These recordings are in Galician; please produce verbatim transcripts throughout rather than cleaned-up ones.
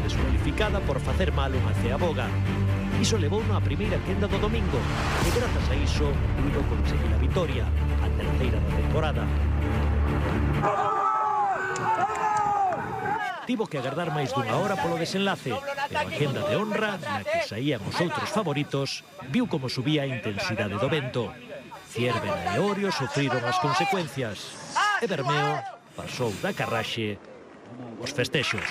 descualificada por facer mal unha ceaboga. Iso levou na primeira quenda do domingo e grazas a iso puido conseguir a vitoria, a terceira da temporada. Tivo que agardar máis dunha hora polo desenlace, pero a quenda de honra, na que saían os outros favoritos, viu como subía a intensidade do vento. Ciervena e Orio sufriron as consecuencias e Bermeo pasou da carraxe os festexos.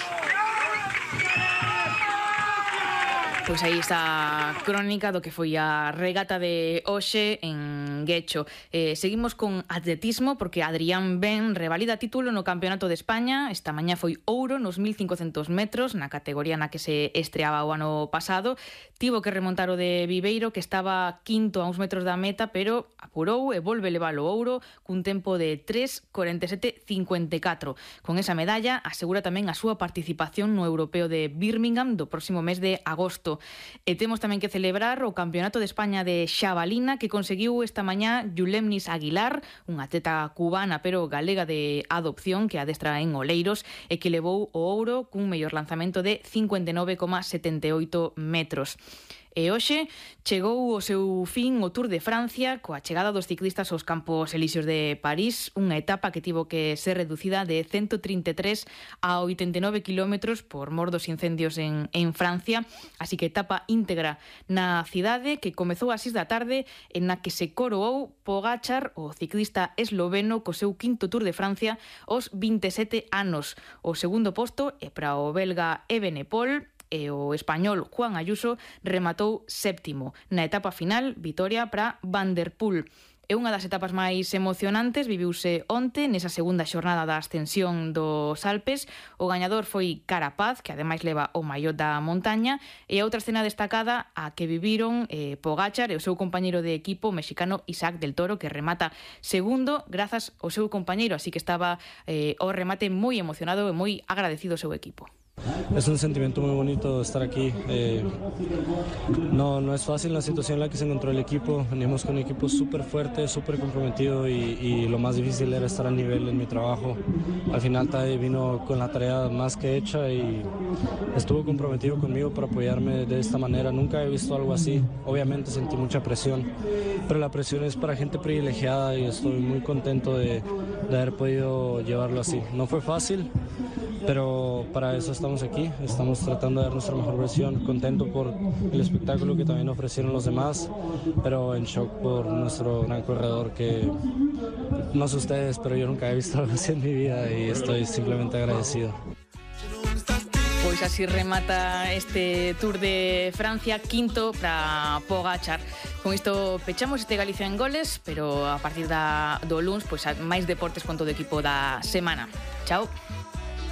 Pois aí está a crónica do que foi a regata de hoxe en Guecho. Eh, seguimos con atletismo porque Adrián Ben revalida título no Campeonato de España. Esta mañá foi ouro nos mil cincocentos metros, na categoría na que se estreaba o ano pasado. Tivo que remontar o de Viveiro, que estaba quinto a uns metros da meta, pero apurou e volve levar o ouro cun tempo de tres cuarenta y siete cincuenta y cuatro. Con esa medalla asegura tamén a súa participación no Europeo de Birmingham do próximo mes de agosto. E temos tamén que celebrar o Campeonato de España de Xabalina que conseguiu esta mañá Yulemnis Aguilar, unha atleta cubana pero galega de adopción que adestra en Oleiros e que levou o ouro cun mellor lanzamento de cincuenta y nueve coma setenta y oito metros. E hoxe chegou o seu fin o Tour de Francia coa chegada dos ciclistas aos Campos Elíseos de París, unha etapa que tivo que ser reducida de ciento trinta y tres a oitenta y nove kilómetros por mor dos incendios en, en Francia, así que etapa íntegra na cidade que comezou ás seis da tarde en na que se coroou Pogačar, o ciclista esloveno co seu quinto Tour de Francia aos vinte e sete anos. O segundo posto é para o belga Evenepoel e o español Juan Ayuso rematou séptimo. Na etapa final, vitoria para Van der Poel. É unha das etapas máis emocionantes, viviuse onte nesa segunda xornada da ascensión dos Alpes. O gañador foi Carapaz, que ademais leva o maior da montaña, e a outra escena destacada a que viviron eh, Pogačar e o seu compañeiro de equipo mexicano Isaac del Toro, que remata segundo grazas ao seu compañeiro, así que estaba eh, ao remate moi emocionado e moi agradecido ao seu equipo. Es un sentimiento muy bonito estar aquí. Eh, no, no es fácil la situación en la que se encontró el equipo. Venimos con un equipo súper fuerte, súper comprometido y, y lo más difícil era estar a nivel en mi trabajo. Al final Tade vino con la tarea más que hecha y estuvo comprometido conmigo para apoyarme de esta manera. Nunca he visto algo así. Obviamente sentí mucha presión, pero la presión es para gente privilegiada y estoy muy contento de, de haber podido llevarlo así. No fue fácil, pero para eso estamos aquí, estamos tratando de dar nuestra mejor versión, contento por el espectáculo que también ofrecieron los demás, pero en shock por nuestro gran corredor que, no sé ustedes, pero yo nunca he visto algo así en mi vida y estoy simplemente agradecido. Pois así remata este Tour de Francia, quinto para Pogačar. Con isto pechamos este Galicia en goles, pero a partir da, do luns, pois máis deportes con todo o equipo da semana. Chao.